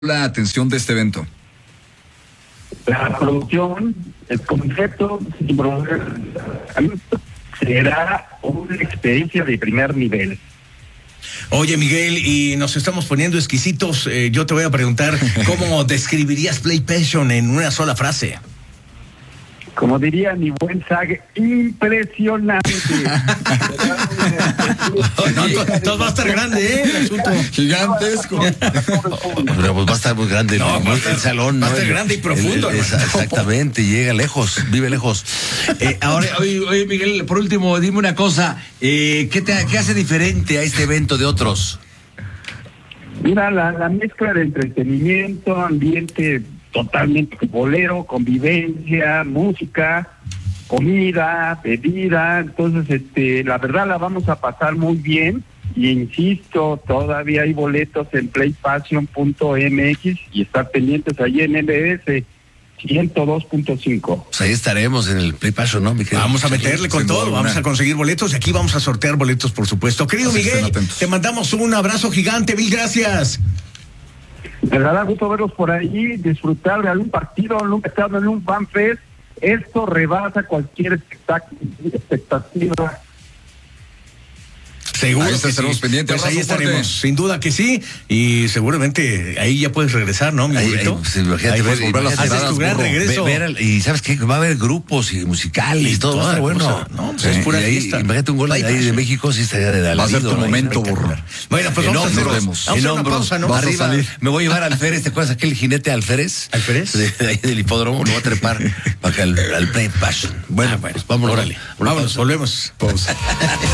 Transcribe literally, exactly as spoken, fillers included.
la atención de este evento? La producción, el concepto será una experiencia de primer nivel. Oye, Miguel, y nos estamos poniendo exquisitos. Eh, yo te voy a preguntar, ¿cómo describirías Play Passion en una sola frase? Como diría mi buen Sag, impresionante. No, todo va a estar grande, ¿eh? El asunto. Gigantesco. Pero pues va a estar muy grande No, el, va a estar- el salón. va a ¿no? estar El- grande y profundo, el- el- hermano. exactamente, llega lejos, vive lejos. Eh, ahora, oye, oye, Miguel, por último, dime una cosa. Eh, ¿qué, te, ¿Qué hace diferente a este evento de otros? Mira, la, la mezcla de entretenimiento, ambiente totalmente bolero, convivencia, música, comida, bebida. Entonces, este, la verdad la vamos a pasar muy bien. Y insisto, todavía hay boletos en play passion punto m x y estar pendientes ahí en M S ciento dos punto cinco. Pues ahí estaremos en el Play Passion, ¿no, mi querido? Vamos a meterle con sin duda todo, alguna. vamos a conseguir boletos y aquí vamos a sortear boletos, por supuesto. Querido Así que Miguel, estén atentos. te mandamos un abrazo gigante, mil gracias. Me da gusto verlos por ahí, disfrutar de algún partido, algún estado en un fan fest. Esto rebasa cualquier espectáculo, expectativa. Seguro Ahí que estaremos sí. pendientes. Pues ahí Abrazo fuerte. estaremos, sin duda que sí, y seguramente ahí ya puedes regresar, ¿no, mi Ahí, ahí, burrito? pues, imagínate, Ahí ver- puedes volver a las imagínate, haces tu gran burro, regreso. ve- ver al- y sabes qué, va a haber grupos y musicales y todo, va a toda estar bueno. cosa, ¿no? Pues es pura Y ahí, fiesta. imagínate un gol Play ahí de Passion. México, sí estaría de Va a ser alarido, tu ¿no? momento, burro. Bueno, pues En vamos a hacer, hombros, vamos a en hacer una hombros, pausa, ¿no? Vas a arriba, salir. me voy a llevar al Alférez, ¿te acuerdas aquel jinete Alférez? ¿Alférez? De, de ahí del hipódromo, lo voy a trepar para que al, al Play Passion. Bueno, Ah, bueno, pues vámonos. órale. Vámonos, volvemos. Pausa.